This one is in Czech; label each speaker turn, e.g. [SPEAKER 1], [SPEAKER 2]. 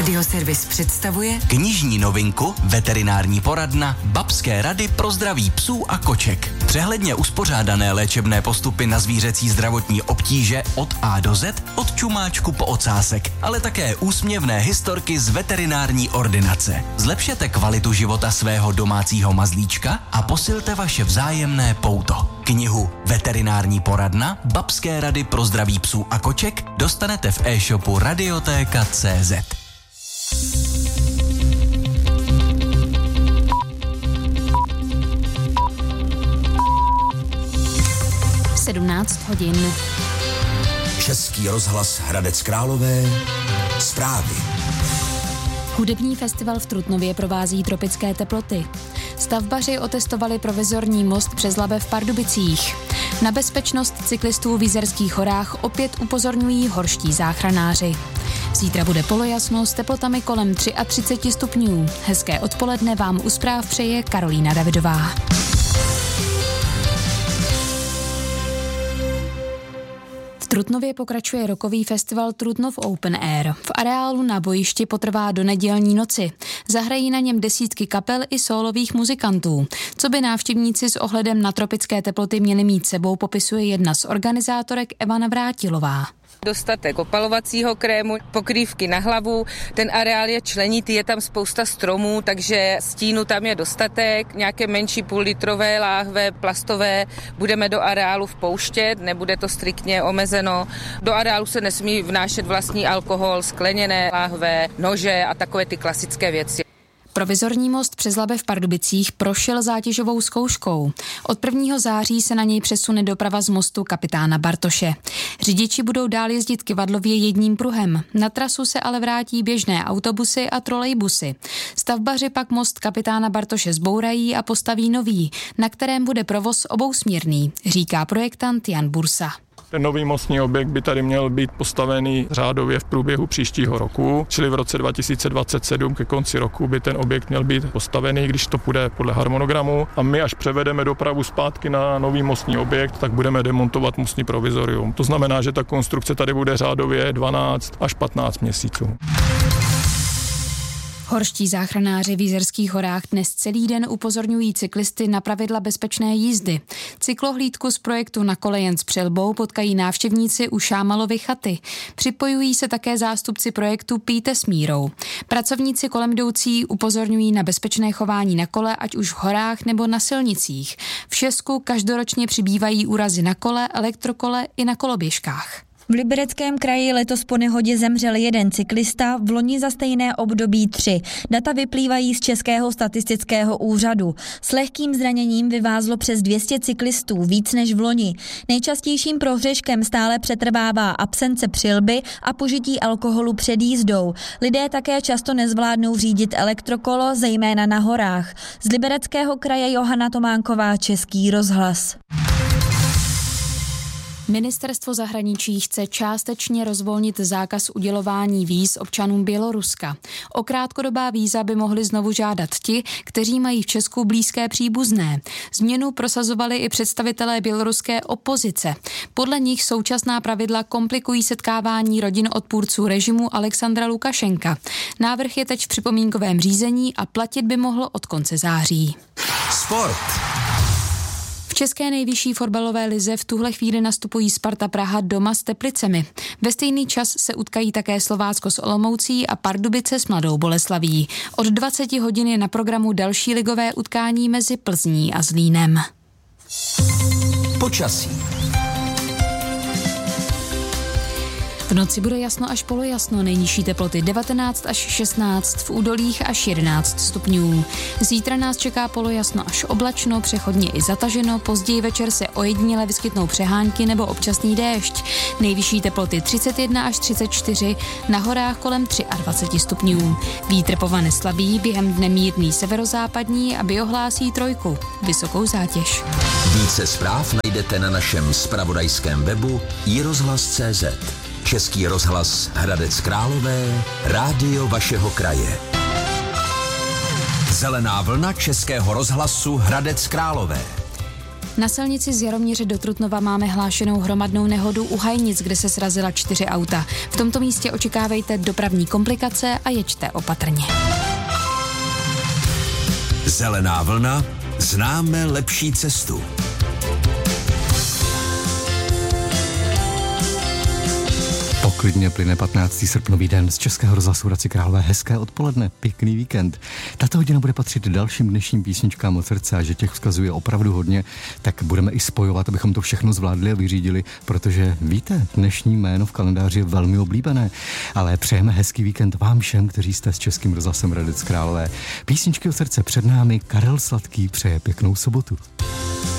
[SPEAKER 1] Radioservis představuje
[SPEAKER 2] knižní novinku Veterinární poradna Babské rady pro zdraví psů a koček. Přehledně uspořádané léčebné postupy na zvířecí zdravotní obtíže od A do Z, od čumáčku po ocásek, ale také úsměvné historky z veterinární ordinace. Zlepšete kvalitu života svého domácího mazlíčka a posilte vaše vzájemné pouto. Knihu Veterinární poradna Babské rady pro zdraví psů a koček dostanete v e-shopu Radiotéka.cz.
[SPEAKER 3] 17 hodin.
[SPEAKER 4] Český rozhlas Hradec Králové. Zprávy.
[SPEAKER 3] Hudební festival v Trutnově provází tropické teploty. Stavbaři otestovali provizorní most přes Labe v Pardubicích. Na bezpečnost cyklistů v Jizerských horách opět upozorňují horští záchranáři. Zítra bude polojasno s teplotami kolem 33 stupňů. Hezké odpoledne vám u zpráv přeje Karolína Davidová. V Trutnově pokračuje rockový festival Trutnov Open Air. V areálu na bojišti potrvá do nedělní noci. Zahrají na něm desítky kapel i sólových muzikantů. Co by návštěvníci s ohledem na tropické teploty měli mít sebou, popisuje jedna z organizátorek Eva Navrátilová.
[SPEAKER 5] Dostatek opalovacího krému, pokrývky na hlavu, ten areál je členitý, je tam spousta stromů, takže stínu tam je dostatek, nějaké menší půllitrové láhve, plastové, budeme do areálu vpouštět, nebude to striktně omezeno. Do areálu se nesmí vnášet vlastní alkohol, skleněné láhve, nože a takové ty klasické věci.
[SPEAKER 3] Provizorní most přes Labe v Pardubicích prošel zátěžovou zkouškou. Od 1. září se na něj přesune doprava z mostu Kapitána Bartoše. Řidiči budou dál jezdit kyvadlově jedním pruhem. Na trasu se ale vrátí běžné autobusy a trolejbusy. Stavbaři pak most Kapitána Bartoše zbourají a postaví nový, na kterém bude provoz obousměrný, říká projektant Jan Bursa.
[SPEAKER 6] Ten nový mostní objekt by tady měl být postavený řádově v průběhu příštího roku, čili v roce 2027 ke konci roku by ten objekt měl být postavený, když to půjde podle harmonogramu. A my, až převedeme dopravu zpátky na nový mostní objekt, tak budeme demontovat mostní provizorium. To znamená, že ta konstrukce tady bude řádově 12 až 15 měsíců.
[SPEAKER 3] Horští záchranáři v Jizerských horách dnes celý den upozorňují cyklisty na pravidla bezpečné jízdy. Cyklohlídku z projektu Na kole jen s přilbou potkají návštěvníci u Šámalovy chaty. Připojují se také zástupci projektu Pijte s mírou. Pracovníci kolem jdoucí upozorňují na bezpečné chování na kole, ať už v horách nebo na silnicích. V Česku každoročně přibývají úrazy na kole, elektrokole i na koloběžkách.
[SPEAKER 7] V Libereckém kraji letos po nehodě zemřel jeden cyklista, v loni za stejné období 3. Data vyplývají z Českého statistického úřadu. S lehkým zraněním vyvázlo přes 200 cyklistů, víc než v loni. Nejčastějším prohřeškem stále přetrvává absence přilby a požití alkoholu před jízdou. Lidé také často nezvládnou řídit elektrokolo, zejména na horách. Z Libereckého kraje Johana Tománková, Český rozhlas.
[SPEAKER 3] Ministerstvo zahraničí chce částečně rozvolnit zákaz udělování víz občanům Běloruska. O krátkodobá víza by mohli znovu žádat ti, kteří mají v Česku blízké příbuzné. Změnu prosazovali i představitelé běloruské opozice. Podle nich současná pravidla komplikují setkávání rodin odpůrců režimu Alexandra Lukašenka. Návrh je teď v připomínkovém řízení a platit by mohl od konce září.
[SPEAKER 4] Sport.
[SPEAKER 3] V české nejvyšší fotbalové lize v tuhle chvíli nastupují Sparta Praha doma s Teplicemi. Ve stejný čas se utkají také Slovácko s Olomoucí a Pardubice s Mladou Boleslaví. Od 20 hodin je na programu další ligové utkání mezi Plzní a Zlínem.
[SPEAKER 4] Počasí.
[SPEAKER 3] V noci bude jasno až polojasno, nejnižší teploty 19 až 16, v údolích až 11 stupňů. Zítra nás čeká polojasno až oblačno, přechodně i zataženo, později večer se ojediněle vyskytnou přehánky nebo občasný déšť. Nejvyšší teploty 31 až 34, na horách kolem 23 stupňů. Vítr povane slabý, během dne mírný severozápadní a biohlásí 3, vysokou zátěž.
[SPEAKER 4] Více zpráv najdete na našem zpravodajském webu iRozhlas.cz. Český rozhlas Hradec Králové, rádio vašeho kraje. Zelená vlna Českého rozhlasu Hradec Králové.
[SPEAKER 3] Na silnici z Jaroměře do Trutnova máme hlášenou hromadnou nehodu u Hajnic, kde se srazila 4 auta. V tomto místě očekávejte dopravní komplikace a jeďte opatrně.
[SPEAKER 4] Zelená vlna, známe lepší cestu.
[SPEAKER 1] Klidně plyne 15. srpnový den z Českého rozhlasu Hradci Králové. Hezké odpoledne, pěkný víkend. Tato hodina bude patřit dalším dnešním písničkám od srdce a že těch vzkazuje opravdu hodně, tak budeme i spojovat, abychom to všechno zvládli a vyřídili, protože víte, dnešní jméno v kalendáři je velmi oblíbené, ale přejeme hezký víkend vám všem, kteří jste s Českým rozhlasem Hradec Králové. Písničky od srdce před námi, Karel Sladký přeje pěknou sobotu.